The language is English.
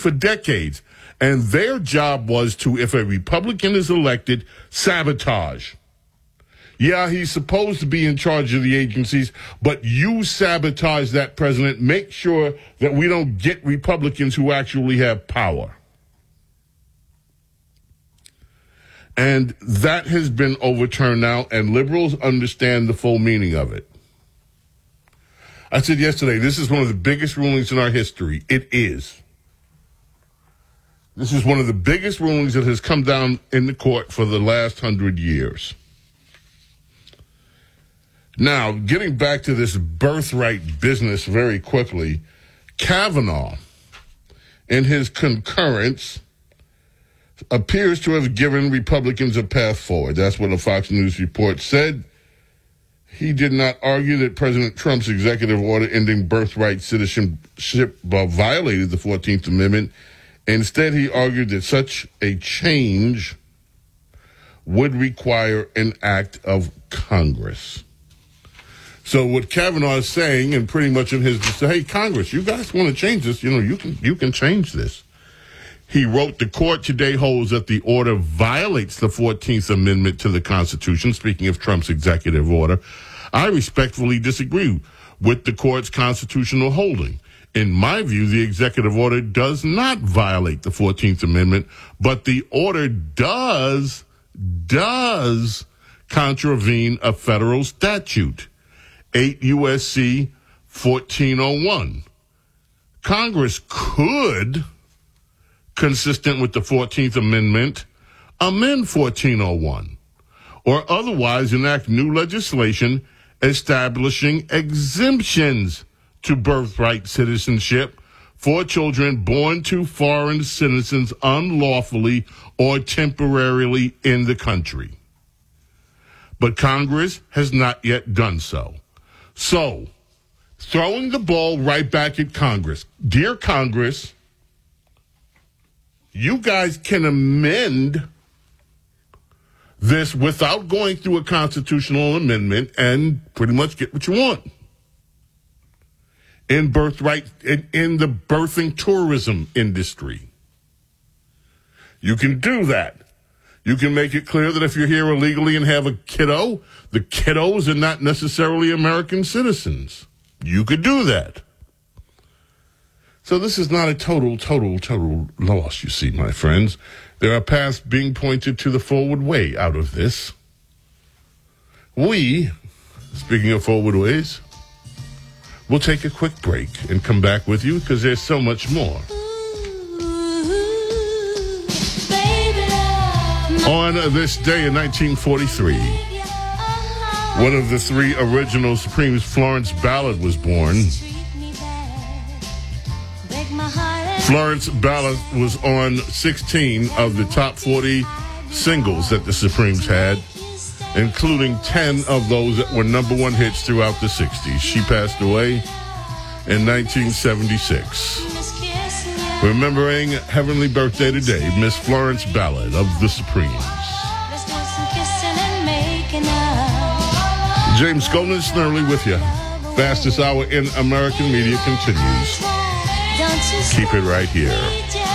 for decades. And their job was to, if a Republican is elected, sabotage. Yeah, he's supposed to be in charge of the agencies, but you sabotage that president. Make sure that we don't get Republicans who actually have power. And that has been overturned now, and liberals understand the full meaning of it. I said yesterday, this is one of the biggest rulings in our history. It is. This is one of the biggest rulings that has come down in the court for the last 100 years. Now, getting back to this birthright business very quickly, Kavanaugh, in his concurrence, appears to have given Republicans a path forward. That's what a Fox News report said. He did not argue that President Trump's executive order ending birthright citizenship violated the 14th Amendment. Instead, he argued that such a change would require an act of Congress. So what Kavanaugh is saying, and pretty much in his, hey, Congress, you guys want to change this, you can change this. He wrote, the court today holds that the order violates the 14th Amendment to the Constitution, speaking of Trump's executive order. I respectfully disagree with the court's constitutional holding. In my view, the executive order does not violate the 14th Amendment, but the order does contravene a federal statute, 8 U.S.C. 1401. Congress could, consistent with the 14th Amendment, amend 1401, or otherwise enact new legislation establishing exemptions to birthright citizenship for children born to foreign citizens unlawfully or temporarily in the country. But Congress has not yet done so. So, throwing the ball right back at Congress. Dear Congress, you guys can amend this without going through a constitutional amendment and pretty much get what you want. In birthright, in the birthing tourism industry. You can do that. You can make it clear that if you're here illegally and have a kiddo, the kiddos are not necessarily American citizens. You could do that. So this is not a total loss, you see, my friends. There are paths being pointed to the forward way out of this. We, speaking of forward ways, we'll take a quick break and come back with you because there's so much more. On this day in 1943, one of the three original Supremes, Florence Ballard, was born. Florence Ballard was on 16 of the top 40 singles that the Supremes had, including 10 of those that were number one hits throughout the 60s. She passed away in 1976. Remembering heavenly birthday today, Miss Florence Ballard of the Supremes. James Golden Snurley with you. Fastest hour in American media continues. Keep it right here.